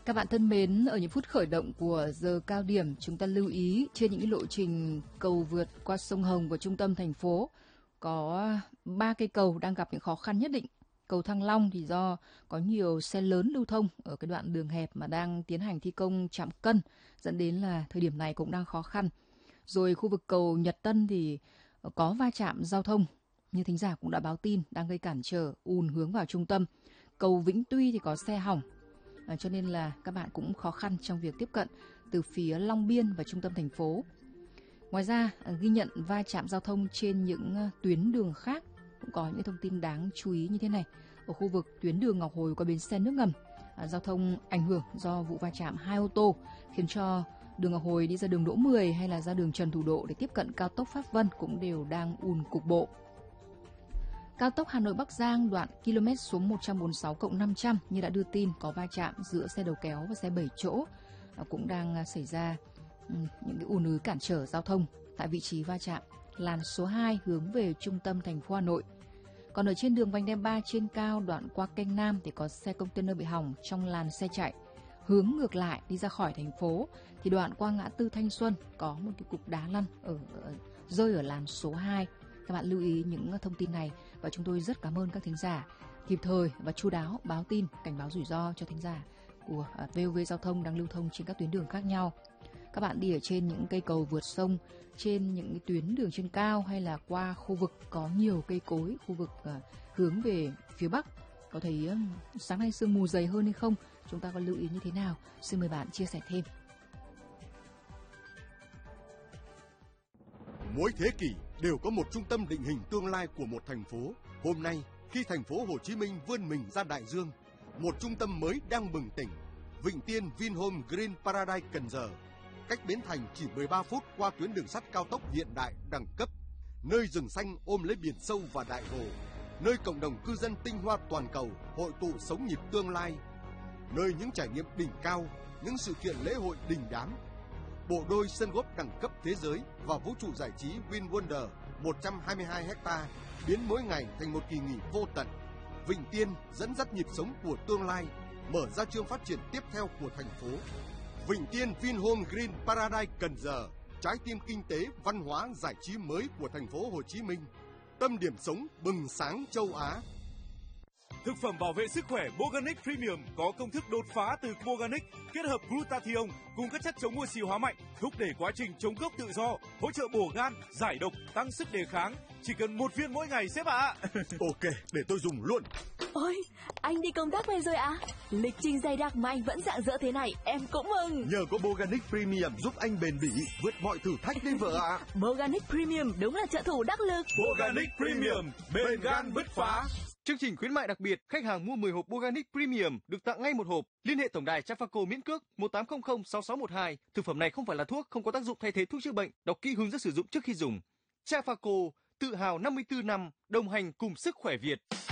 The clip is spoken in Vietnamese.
Các bạn thân mến, ở những phút khởi động của giờ cao điểm, chúng ta lưu ý trên những lộ trình cầu vượt qua sông Hồng và trung tâm thành phố có 3 cây cầu đang gặp những khó khăn nhất định. Cầu Thăng Long thì do có nhiều xe lớn lưu thông ở cái đoạn đường hẹp mà đang tiến hành thi công trạm cân, dẫn đến là thời điểm này cũng đang khó khăn. Rồi khu vực cầu Nhật Tân thì có va chạm giao thông, như thính giả cũng đã báo tin, đang gây cản trở ùn hướng vào trung tâm. Cầu Vĩnh Tuy thì có xe hỏng, cho nên là các bạn cũng khó khăn trong việc tiếp cận từ phía Long Biên và trung tâm thành phố. Ngoài ra, ghi nhận va chạm giao thông trên những tuyến đường khác cũng có những thông tin đáng chú ý như thế này. Ở khu vực tuyến đường Ngọc Hồi có bến xe nước ngầm, giao thông ảnh hưởng do vụ va chạm 2 ô tô khiến cho đường Ngọc Hồi đi ra đường Đỗ Mười hay là ra đường Trần Thủ Độ để tiếp cận cao tốc Pháp Vân cũng đều đang ùn cục bộ. Cao tốc Hà Nội Bắc Giang đoạn km số 146+500 như đã đưa tin có va chạm giữa xe đầu kéo và xe 7 chỗ cũng đang xảy ra những cái ùn ứ cản trở giao thông tại vị trí va chạm làn số 2 hướng về trung tâm thành phố Hà Nội. Còn ở trên đường vành đai 3 trên cao đoạn qua kênh Nam thì có xe container bị hỏng trong làn xe chạy hướng ngược lại đi ra khỏi thành phố, thì đoạn qua ngã tư Thanh Xuân có một cái cục đá lăn rơi ở làn số 2. Các bạn lưu ý những thông tin này và chúng tôi rất cảm ơn các thính giả kịp thời và chu đáo báo tin, cảnh báo rủi ro cho thính giả của VOV Giao thông đang lưu thông trên các tuyến đường khác nhau. Các bạn đi ở trên những cây cầu vượt sông, trên những tuyến đường trên cao hay là qua khu vực có nhiều cây cối, khu vực hướng về phía Bắc, có thấy sáng nay sương mù dày hơn hay không? Chúng ta có lưu ý như thế nào? Xin mời bạn chia sẻ thêm. Mỗi thế kỷ đều có một trung tâm định hình tương lai của một thành phố. Hôm nay, khi thành phố Hồ Chí Minh vươn mình ra đại dương, một trung tâm mới đang bừng tỉnh. Vịnh Tiên Vinhome Green Paradise Cần Giờ, cách Bến Thành chỉ 13 phút qua tuyến đường sắt cao tốc hiện đại đẳng cấp, nơi rừng xanh ôm lấy biển sâu và đại hồ, nơi cộng đồng cư dân tinh hoa toàn cầu hội tụ sống nhịp tương lai, nơi những trải nghiệm đỉnh cao, những sự kiện lễ hội đình đám. Bộ đôi sân golf đẳng cấp thế giới và vũ trụ giải trí VinWonder 122 ha biến mỗi ngày thành một kỳ nghỉ vô tận. Vịnh Tiên dẫn dắt nhịp sống của tương lai, mở ra chương phát triển tiếp theo của thành phố. Vịnh Tiên Vinhome Green Paradise Cần Giờ, trái tim kinh tế, văn hóa, giải trí mới của thành phố Hồ Chí Minh, tâm điểm sống bừng sáng châu Á. Thực phẩm bảo vệ sức khỏe Boganic Premium có công thức đột phá từ Boganic kết hợp glutathione cùng các chất chống oxy hóa mạnh, thúc đẩy quá trình chống gốc tự do, hỗ trợ bổ gan, giải độc, tăng sức đề kháng. Chỉ cần 1 viên mỗi ngày sếp ạ. Ok, để tôi dùng luôn. Ôi, anh đi công tác về rồi à? Lịch trình dày đặc mà anh vẫn rạng rỡ thế này, em cũng mừng. Nhờ có Boganic Premium giúp anh bền bỉ vượt mọi thử thách đấy vợ ạ. Boganic Premium đúng là trợ thủ đắc lực. Boganic Premium, bền gan bứt phá. Chương trình khuyến mại đặc biệt, khách hàng mua 10 hộp Boganic Premium được tặng ngay 1 hộp. Liên hệ tổng đài Trafaco miễn cước 1800 6612. Thực phẩm này không phải là thuốc, không có tác dụng thay thế thuốc chữa bệnh. Đọc kỹ hướng dẫn sử dụng trước khi dùng. Trafaco, tự hào 54 năm đồng hành cùng sức khỏe Việt.